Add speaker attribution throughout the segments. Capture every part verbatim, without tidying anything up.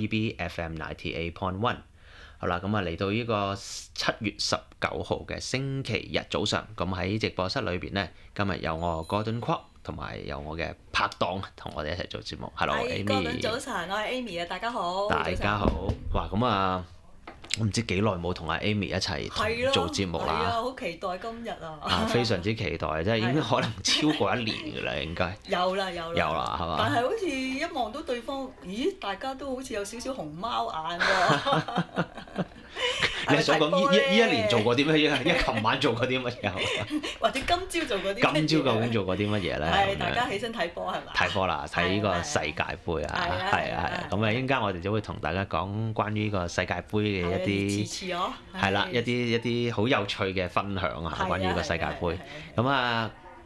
Speaker 1: E B F M ninety eight point one。好啦，咁啊嚟到呢個七月十九號嘅星期日早上，咁喺直播室裏邊呢，今日有我 Gordon Kwok 同埋有我嘅拍檔同我哋一齊做節目。Hello，Amy。
Speaker 2: Gordon 早晨，我係 Amy 啊，大家好。
Speaker 1: 大家好。哇，咁啊〜我唔知幾耐冇同阿 Amy 一齊做節目啦，
Speaker 2: 係啊，好期待今日啊！
Speaker 1: 啊，非常之期待，即係已經可能超過一年㗎啦，應該。
Speaker 2: 有啦有啦。
Speaker 1: 有啦，係嘛？
Speaker 2: 但係好似一望到對方，咦？大家都好似有少少熊貓眼喎。
Speaker 1: 你係想講呢呢一年做過啲乜嘢？一琴晚做過啲乜嘢？
Speaker 2: 或者今朝做過啲乜嘢？
Speaker 1: 今朝究竟做過啲乜嘢咧？
Speaker 2: 係大家起身睇波係嘛？
Speaker 1: 睇波啦，睇呢個世界盃啊，係啊係啊，咁啊，一陣間我哋就會同大家講關於呢個世界盃嘅一啲係啦，一啲一啲好有趣嘅分享啊，關於呢個世界盃。咁啊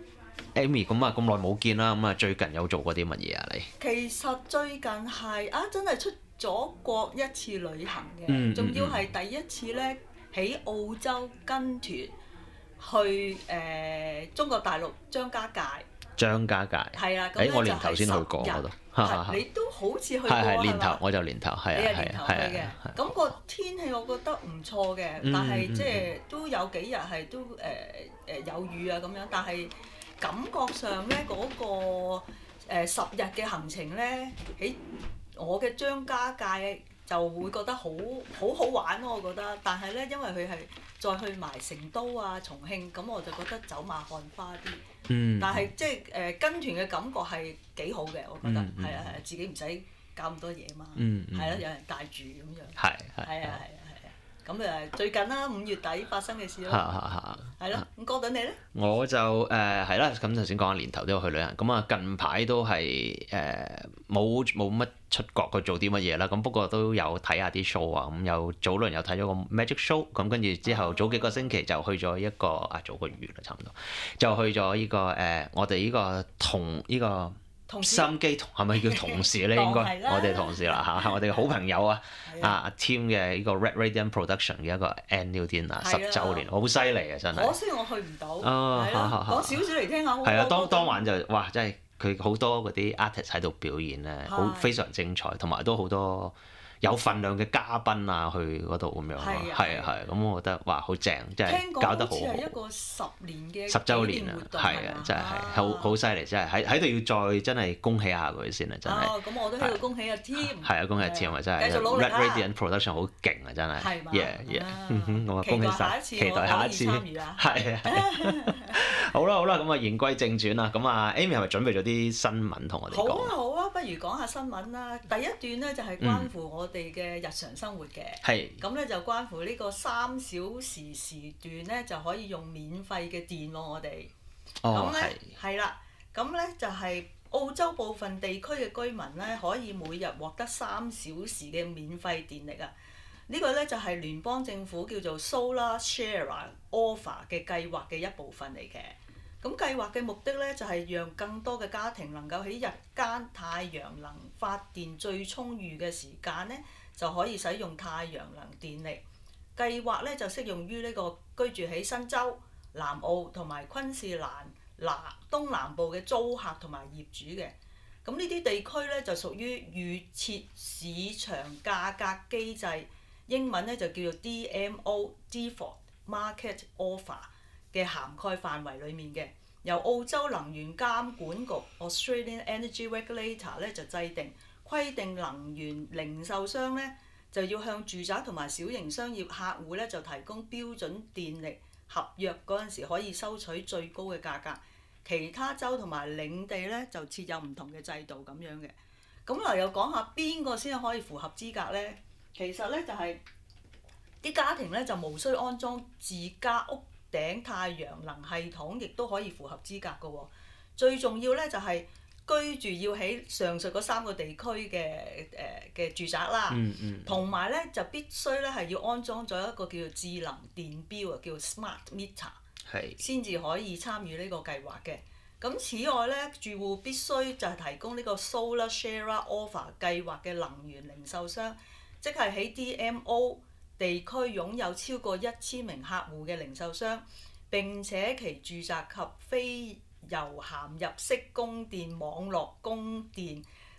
Speaker 1: ，Amy，咁啊咁耐冇見啦，咁啊最近有做過啲乜嘢啊？你
Speaker 2: 其實最近係啊，真係出咗國一次旅行嘅，仲要係第一次咧喺澳洲跟團去誒中國大陸張家界。
Speaker 1: 張家界
Speaker 2: 係啦，咁咧就係十日。誒，
Speaker 1: 我年頭先去過嗰度。
Speaker 2: 你都好似去過
Speaker 1: 係係
Speaker 2: 係
Speaker 1: 年頭，我就年頭，係啊
Speaker 2: 係啊係啊。咁個天氣我覺得唔錯嘅，但係即係都有幾日係都誒誒有雨啊咁樣，但係感覺上咧嗰個誒十日嘅行程咧喺我嘅張家界就會覺得好好好玩咯，我覺得。但係咧，因為佢係再去埋成都啊、重慶，咁我就覺得走馬看花啲。嗯。但係即係誒跟團嘅感覺係幾好嘅，我覺得係啊係啊，自己唔使搞咁多嘢嘛。嗯嗯。係咯，有人帶住咁樣。係係。係啊係啊係啊！咁誒最近啦，五月底發生嘅事咯。係係係。係咯，咁Gordon你咧？
Speaker 1: 我就誒係啦，咁頭先講年頭都有去旅行，咁啊近排都係誒冇冇乜出國去做啲乜嘢啦，咁不過都有睇下啲 show 啊，咁有早輪有睇咗個 magic show，咁跟住之後早幾個星期就去咗一個啊早個月啦差唔多，就去咗呢個誒我哋呢個同呢個。收音機同係咪叫同事咧？應該我哋同事啦嚇，我哋嘅好朋友啊，啊 team 嘅呢個 Red Radiant Production 嘅一個 annual dinner 十週年，好犀利啊真係！
Speaker 2: 可惜我去唔到，係咯，講少少嚟聽下。
Speaker 1: 係啊，當當晚就哇真係佢好多嗰啲 artist 喺度表演咧，好非常精彩，同埋都好多有份量嘅嘉賓啊去嗰度咁樣，係啊係啊，咁我覺得哇好正，真係搞得好好。聽講好似係一個十年嘅十週年啊，係啊，真係好好犀利，真係喺喺度要再真係恭喜下佢先啊，真係。
Speaker 2: 哦，咁我都喺度恭喜阿 Team。
Speaker 1: 係啊，恭喜阿 Team 啊，真係。
Speaker 2: 繼續努力啦。
Speaker 1: Red Radiant Production 好勁啊，真係。
Speaker 2: 係嘛
Speaker 1: ？Yeah yeah，我話恭喜晒，期待下一次。係啊。好啦好啦，咁啊言歸正傳啦，咁啊 Amy 係咪準備咗啲新聞同我哋講？
Speaker 2: 好啊好啊，不如講下新聞啦。第一段咧就係關乎我哋嘅日常生活嘅。係。咁咧就關乎呢個三小時時段咧就可以用免費嘅電喎，我哋。哦。咁咧係啦，咁咧就係澳洲部分地區嘅居民咧可以每日獲得三小時嘅免費電力啊！呢個咧就係聯邦政府叫做 Solar Share Offer 嘅計劃嘅一部分嚟嘅。咁計劃嘅目的咧就係讓更多嘅家庭能夠喺日間太陽能發電最充裕嘅時間咧，就可以使用太陽能電力。計劃咧就適用於呢個居住喺新州、南澳同埋昆士蘭南東南部嘅租客同埋業主嘅。咁呢啲地區咧就屬於預設市場價格機制，英文咧就叫做 D M O（Default Market Offer） 嘅涵蓋範圍裡面嘅，由澳洲能源監管局 Australian Energy Regulator 咧就制定規定，能源零售商咧就要向住宅同埋小型商業客戶咧就提供標準電力合約嗰陣時可以收取最高嘅價格。其他州同埋領地咧就設有唔同嘅制度咁樣嘅。咁嗱又講下邊個先可以符合資格咧？其實咧就係、是、啲家庭咧就無需安裝自家屋頂太陽能系統，亦都可以符合資格嘅喎。最重要咧就係、是、居住要喺上述嗰三個地區嘅誒嘅住宅啦，同埋咧就必須咧係要安裝咗一個叫做智能電錶啊，叫 Smart Meter。先至可以參與呢個計劃嘅。咁此外咧，住戶必須就係提供呢個 Solar Share Offer 計劃嘅能源零售商，即係喺 D M O 地區擁有超過一千名客戶嘅零售商，並且其住宅及非油嵌入式供電網絡供電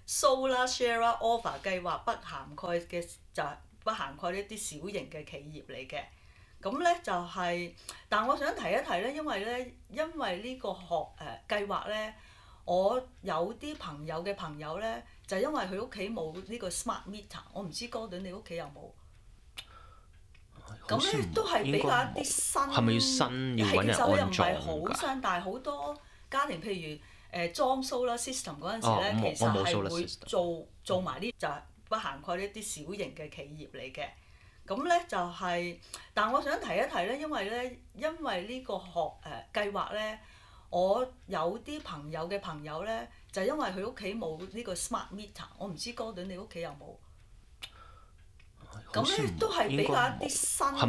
Speaker 2: Solar Sharer Offer 計劃不涵蓋嘅就係不涵蓋呢啲小型嘅企業嚟嘅。咁咧就係、是，但我想提一提咧，因為咧，因為呢個學誒、呃、計劃咧，我有啲朋友嘅朋友咧，就因為佢屋企冇呢個 smart meter， 我唔知哥頓你屋企有冇？咁咧都係比較一啲新，
Speaker 1: 係咪要新要揾人安裝㗎？係其實又唔係好新，
Speaker 2: 但係好多家庭譬如誒、呃、裝 solar system 嗰陣時咧，哦、其實係會做做埋呢就係不涵蓋呢啲小型嘅企業嚟嘅。咁咧就係、是，但我想提一提咧，因為咧，因為呢個學誒、呃、計劃咧，我有啲朋友嘅朋友咧，就因為佢屋企冇呢個 smart meter， 我唔知哥頓你屋企有冇？咁咧都係比較一啲新。